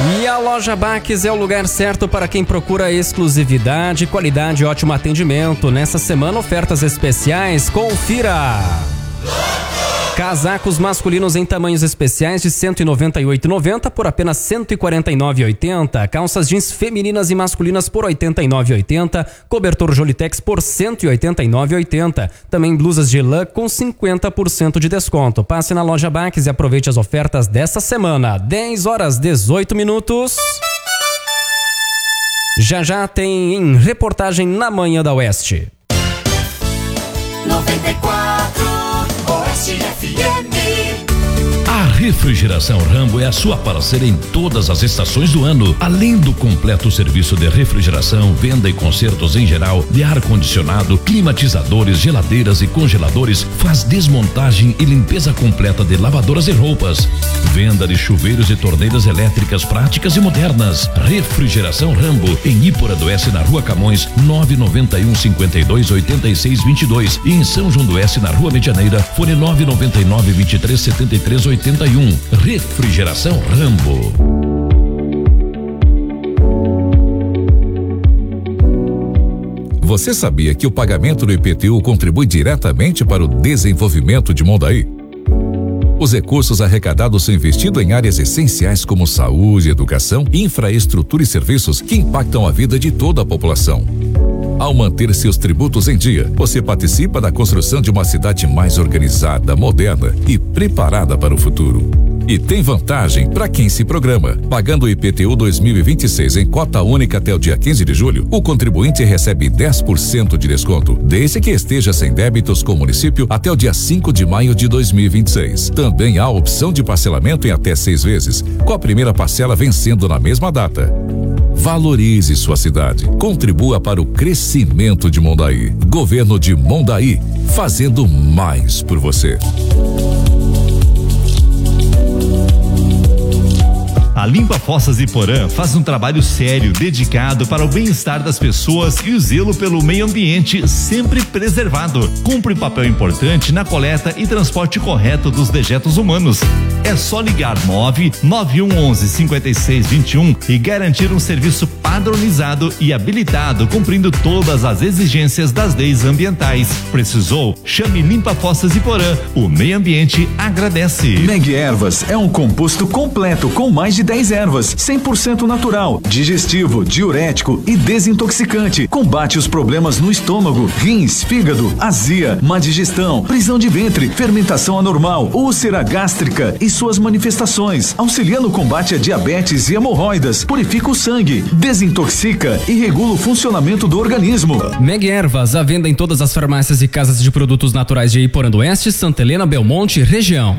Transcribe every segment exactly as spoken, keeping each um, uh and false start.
E a Loja Baques é o lugar certo para quem procura exclusividade, qualidade e ótimo atendimento. Nessa semana, ofertas especiais. Confira! Casacos masculinos em tamanhos especiais de cento e noventa e oito reais e noventa centavos por apenas cento e quarenta e nove reais e oitenta centavos. Calças jeans femininas e masculinas por oitenta e nove reais e oitenta centavos. Cobertor Jolitex por cento e oitenta e nove reais e oitenta centavos. Também blusas de lã com cinquenta por cento de desconto. Passe na Loja Baques e aproveite as ofertas dessa semana. dez horas e dezoito minutos. Já já tem em reportagem na Manhã da Oeste. noventa e quatro Oeste F M. A Refrigeração Rambo é a sua parceira em todas as estações do ano. Além do completo serviço de refrigeração, venda e consertos em geral, de ar-condicionado, climatizadores, geladeiras e congeladores, faz desmontagem e limpeza completa de lavadoras e roupas. Venda de chuveiros e torneiras elétricas práticas e modernas. Refrigeração Rambo, em Ípora do Oeste, na Rua Camões, nove nove um, cinquenta e dois, oitenta e seis, vinte e dois. E em São João do Oeste, na Rua Medianeira, fone nove nove nove, vinte e três, setenta e três, oitenta e um. Refrigeração Rambo. Você sabia que o pagamento do I P T U contribui diretamente para o desenvolvimento de Mondaí? Os recursos arrecadados são investidos em áreas essenciais como saúde, educação, infraestrutura e serviços que impactam a vida de toda a população. Ao manter seus tributos em dia, você participa da construção de uma cidade mais organizada, moderna e preparada para o futuro. E tem vantagem para quem se programa. Pagando o I P T U dois mil e vinte e seis em cota única até o dia quinze de julho, o contribuinte recebe dez por cento de desconto, desde que esteja sem débitos com o município até o dia cinco de maio de dois mil e vinte e seis. Também há opção de parcelamento em até seis vezes, com a primeira parcela vencendo na mesma data. Valorize sua cidade. Contribua para o crescimento de Mondaí. Governo de Mondaí, fazendo mais por você. A Limpa Fossas Iporã faz um trabalho sério, dedicado para o bem-estar das pessoas e o zelo pelo meio ambiente sempre preservado. Cumpre papel importante na coleta e transporte correto dos dejetos humanos. É só ligar nove nove um onze, cinquenta e seis, vinte e um e garantir um serviço padronizado e habilitado, cumprindo todas as exigências das leis ambientais. Precisou? Chame Limpa Fossas Iporã. O meio ambiente agradece. Meg Ervas é um composto completo com mais de dez ervas, cem por cento natural, digestivo, diurético e desintoxicante. Combate os problemas no estômago, rins, fígado, azia, má digestão, prisão de ventre, fermentação anormal, úlcera gástrica e suas manifestações. Auxilia no combate a diabetes e hemorroidas, purifica o sangue, desintoxica e regula o funcionamento do organismo. Meg Ervas, à venda em todas as farmácias e casas de produtos naturais de Iporã do Oeste, Santa Helena, Belmonte, região.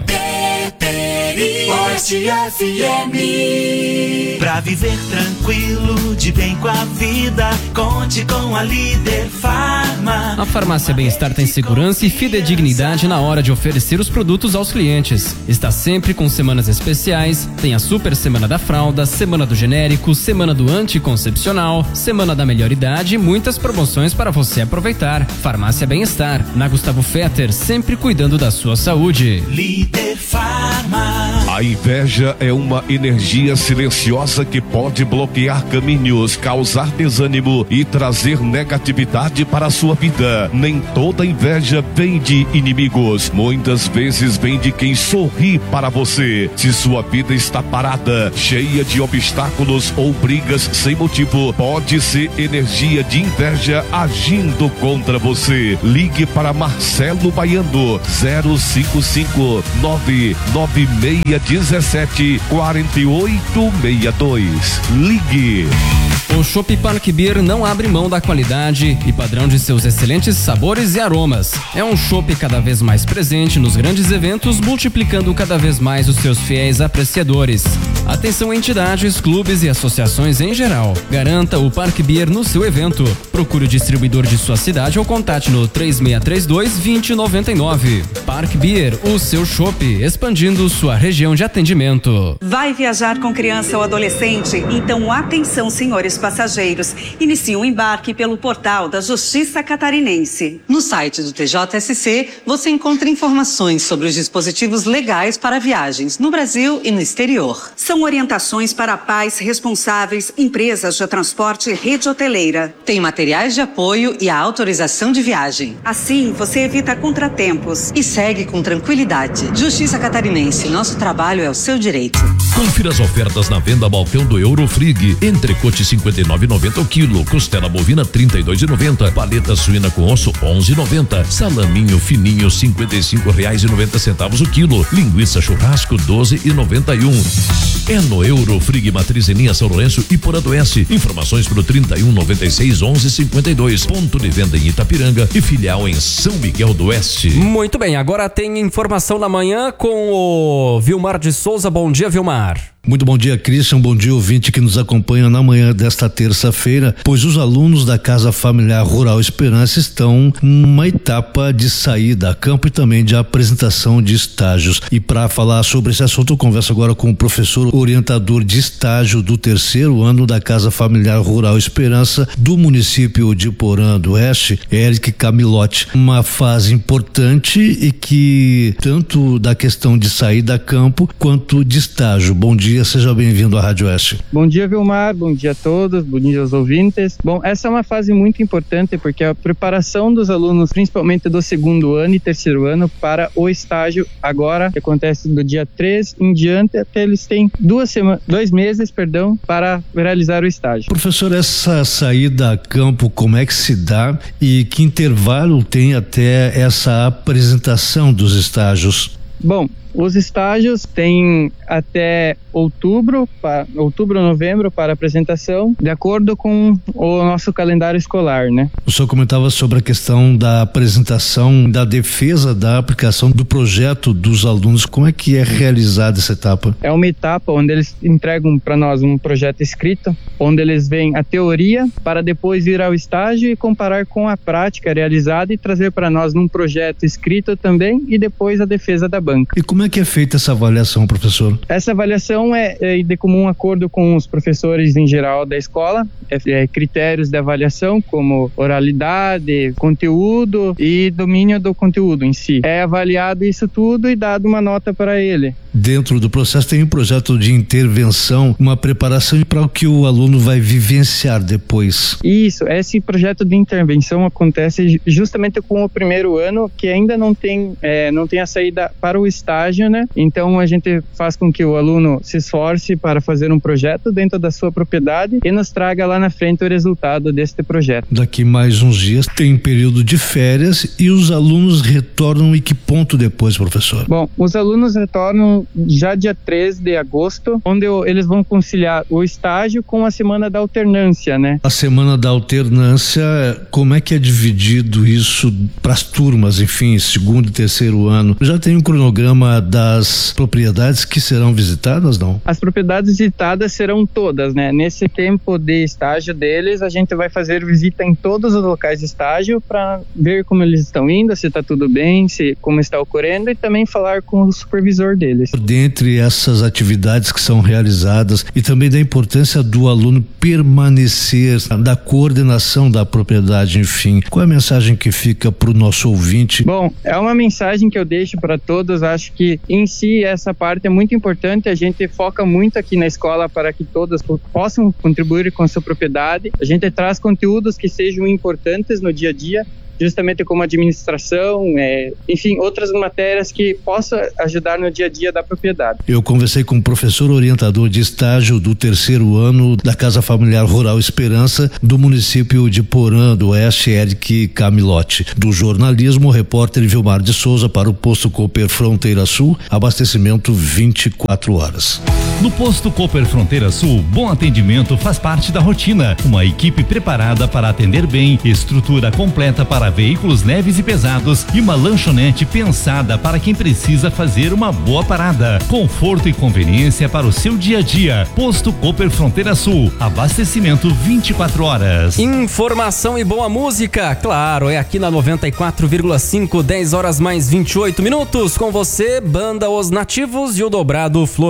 Oeste F M. Pra viver tranquilo, de bem com a vida, conte com a Líder Farma. A Farmácia Bem-Estar tem segurança e fidedignidade na hora de oferecer os produtos aos clientes. Está sempre com semanas especiais, tem a Super Semana da Fralda, Semana do Genérico, Semana do Anticoncepcional, Semana da Melhor Idade e muitas promoções para você aproveitar. Farmácia Bem-Estar, na Gustavo Fetter, sempre cuidando da sua saúde. Líder Farma. A inveja é uma energia silenciosa que pode bloquear caminhos, causar desânimo e trazer negatividade para a sua vida. Nem toda inveja vem de inimigos, muitas vezes vem de quem sorri para você. Se sua vida está parada, cheia de obstáculos ou brigas sem motivo, pode ser energia de inveja agindo contra você. Ligue para Marcelo Baiano, zero cinco cinco nove nove seis um sete quatro oito seis dois. Ligue. O Chopp Park Beer não abre mão da qualidade e padrão de seus excelentes sabores e aromas. É um chopp cada vez mais presente nos grandes eventos, multiplicando cada vez mais os seus fiéis apreciadores. Atenção entidades, clubes e associações em geral. Garanta o Park Beer no seu evento. Procure o distribuidor de sua cidade ou contate no três seis três dois, dois zero nove nove. Park Beer, o seu chopp, expandindo sua região de atendimento. Vai viajar com criança ou adolescente? Então atenção, senhores passageiros. Inicie um embarque pelo portal da Justiça Catarinense. No site do T J S C, você encontra informações sobre os dispositivos legais para viagens no Brasil e no exterior. São orientações para pais responsáveis, empresas de transporte e rede hoteleira. Tem materiais de apoio e a autorização de viagem. Assim, você evita contratempos. E segue com tranquilidade. Justiça Catarinense, nosso trabalho é o seu direito. Confira as ofertas na venda Balcão do Eurofrig. Entrecote cinquenta e nove e noventa o quilo, costela bovina trinta e dois e noventa, paleta suína com osso onze e noventa, salaminho fininho cinquenta e cinco reais e noventa centavos o quilo, linguiça churrasco doze e noventa e um. É no Eurofrig, matriz em linha São Lourenço e Porã do Oeste. Informações pro trinta e um noventa e seis onze cinquenta e dois. Ponto de venda em Itapiranga e filial em São Miguel do Oeste. Muito bem, agora tem informação na manhã com o Vilmar de Souza. Bom dia, Vilmar. Muito bom dia, Christian. Bom dia, ouvinte que nos acompanha na manhã desta terça-feira, pois os alunos da Casa Familiar Rural Esperança estão numa etapa de saída a campo e também de apresentação de estágios. E para falar sobre esse assunto, eu converso agora com o professor orientador de estágio do terceiro ano da Casa Familiar Rural Esperança do município de Porã do Oeste, Eric Camilotti. Uma fase importante e que tanto da questão de saída a campo quanto de estágio. Bom dia. Seja bem-vindo à Rádio Oeste. Bom dia, Vilmar, bom dia a todos, bom dia aos ouvintes. Bom, essa é uma fase muito importante porque a preparação dos alunos, principalmente do segundo ano e terceiro ano, para o estágio agora, que acontece do dia três em diante, até eles têm duas semanas, dois meses, perdão, para realizar o estágio. Professor, essa saída a campo, como é que se dá e que intervalo tem até essa apresentação dos estágios? Bom, os estágios têm até outubro, para, outubro ou novembro para apresentação, de acordo com o nosso calendário escolar, né? O senhor comentava sobre a questão da apresentação, da defesa da aplicação do projeto dos alunos. Como é que é realizada essa etapa? É uma etapa onde eles entregam para nós um projeto escrito, onde eles veem a teoria para depois ir ao estágio e comparar com a prática realizada e trazer para nós num projeto escrito também e depois a defesa da banca. E como é que é feita essa avaliação, professor? Essa avaliação é, é de comum acordo com os professores em geral da escola, é, é critérios de avaliação como oralidade, conteúdo e domínio do conteúdo em si. É avaliado isso tudo e dado uma nota para ele. Dentro do processo tem um projeto de intervenção, uma preparação para o que o aluno vai vivenciar depois. Isso, esse projeto de intervenção acontece justamente com o primeiro ano, que ainda não tem, é, não tem a saída para o estágio, né? Então a gente faz com que o aluno se esforce para fazer um projeto dentro da sua propriedade e nos traga lá na frente o resultado deste projeto. Daqui mais uns dias tem período de férias e os alunos retornam em que ponto depois, professor? Bom, os alunos retornam já dia treze de agosto, onde eles vão conciliar o estágio com a semana da alternância, né? A semana da alternância, como é que é dividido isso para as turmas, enfim, segundo e terceiro ano? Já tem um cronograma das propriedades que serão visitadas, não? As propriedades visitadas serão todas, né? Nesse tempo de estágio deles, a gente vai fazer visita em todos os locais de estágio para ver como eles estão indo, se está tudo bem, se como está ocorrendo e também falar com o supervisor deles. Dentre essas atividades que são realizadas e também da importância do aluno permanecer, da coordenação da propriedade, enfim, qual é a mensagem que fica para o nosso ouvinte? Bom, é uma mensagem que eu deixo para todos, acho que em si essa parte é muito importante, a gente foca muito aqui na escola para que todos possam contribuir com a sua propriedade, a gente traz conteúdos que sejam importantes no dia a dia, justamente como administração, é, enfim, outras matérias que possam ajudar no dia a dia da propriedade. Eu conversei com o professor orientador de estágio do terceiro ano da Casa Familiar Rural Esperança do município de Porã do Oeste, Eric Camilotti. Do jornalismo, o repórter Vilmar de Souza para o Posto Cooper Fronteira Sul, abastecimento vinte e quatro horas. No Posto Cooper Fronteira Sul, bom atendimento faz parte da rotina. Uma equipe preparada para atender bem, estrutura completa para veículos leves e pesados e uma lanchonete pensada para quem precisa fazer uma boa parada. Conforto e conveniência para o seu dia a dia. Posto Cooper Fronteira Sul, abastecimento vinte e quatro horas. Informação e boa música, claro, é aqui na noventa e quatro vírgula cinco, dez horas mais vinte e oito minutos. Com você, Banda Os Nativos e o Dobrado Flor.